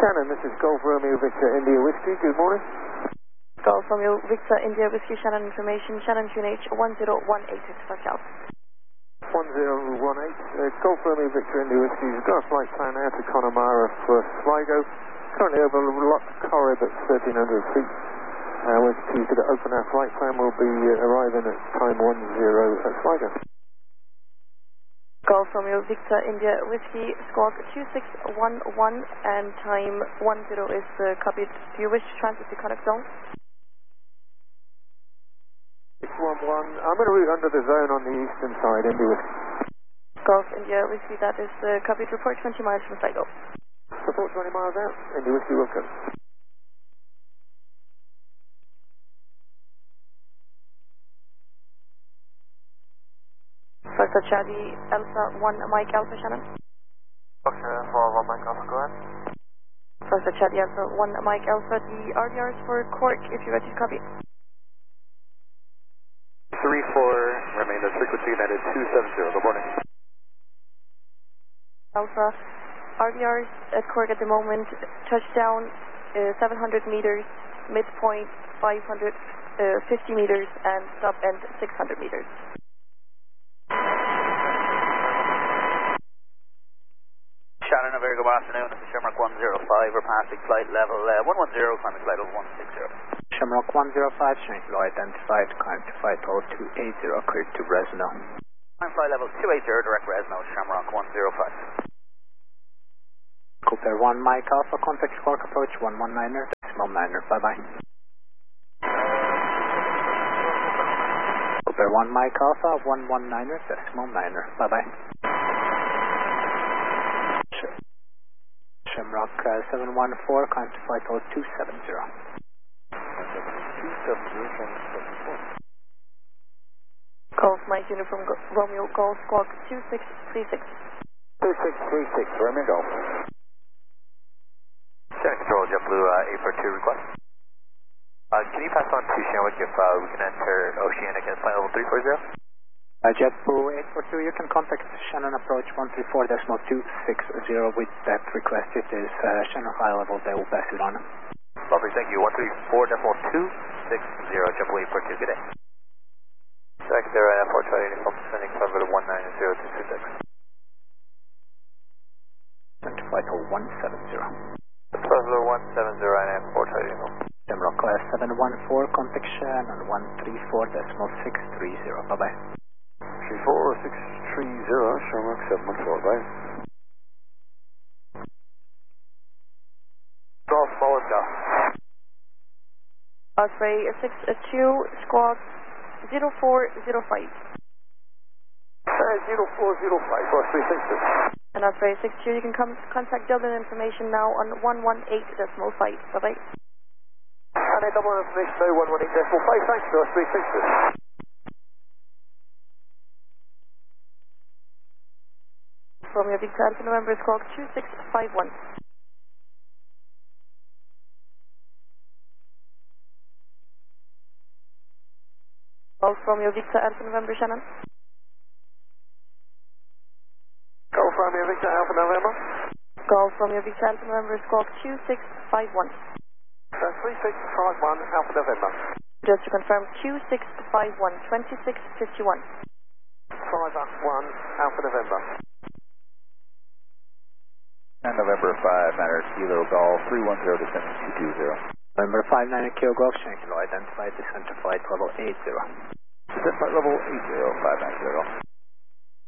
Shannon, this is Golf Romeo Victor India Whiskey. Good morning. Golf Romeo Victor India Whiskey, Shannon information, Shannon QNH 1018 for Cal. 1018, Golf Romeo Victor India Whiskey. We've got a flight plan out to Connemara for Sligo. Currently over Loch Corrib at 1300 feet. We're due to open our flight plan. We'll be arriving at time 10 at Sligo. Golf Romeo Victor India Whiskey, squawk 2611 and time 10 is copied. Do you wish to transit to Connacht Zone? 611, I'm going to route under the zone on the eastern side, India Whiskey. Golf India Whiskey, that is copied. Report 20 miles from Sligo. Report 20 miles out, India Whiskey will come. Foxtrot Charlie Alpha 1 Mike Alpha, Shannon. Foxtrot 1 Mike Alpha, go ahead. Foxtrot Charlie Alpha 1 Mike Alpha, the RDRs for Cork, if you're ready to copy. 3-4, remain the frequency United 270, good morning. Alpha, RDRs at Cork at the moment, touchdown 700 meters, midpoint 550 meters, and stop end 600 meters. Shannon, a very good afternoon. This is Shamrock 105. We're passing flight level 110, climbing flight level 160. Shamrock 105, change low identified, climb to flight level 280, cleared to Resno. Climb flight level 280, direct Resno, Shamrock 105. Cooper 1 Mike Alpha, contact Cork approach 119er, decimal 9er, bye-bye. Cooper 1 Mike Alpha, 119er, decimal 9er, bye-bye. Shamrock 714, climb to flight level 270. 270, Golf Mike Uniform Romeo Golf squawk 2636. 2636, Romeo Golf. Shannon Control, JetBlue 842 request. Can you pass on to Shanwick if we can enter Oceanic at flight level 340? JetBlue 842, you can contact Shannon approach 134.260 with that request. It is Shannon high level, they will pass it on. Lovely, thank you. 134.260, JetBlue 842, good day. Check there, airport Charlie Uniform, sending cover to 190226. And flight level 170. Flight level 170, airport Charlie Uniform. Shamrock 714, contact Shannon 134.630, bye-bye. 34630, Shamrock 714, bye. Golf, forward, go. Osprey 6-2, squawk 0405. 0405, Osprey 6-2. And Osprey 6-2, you can contact Dublin information now on 118.5, bye-bye. And a double information now, 118.5, thanks to Osprey 6-2. Romeo Victor Alpha November, squawk 2651. Golf Romeo Victor Alpha November, Shannon. Golf Romeo Victor Alpha November. Golf Romeo Victor Alpha November, squawk 2651. That's 3651 Alpha November. Just to confirm, 2651, 2651. 5-1 Alpha November. And November 5, Kilo Golf 310 descending 220. November 59 Kilo Golf, change low identified, descent to flight level 80. Descent flight level 80, 590.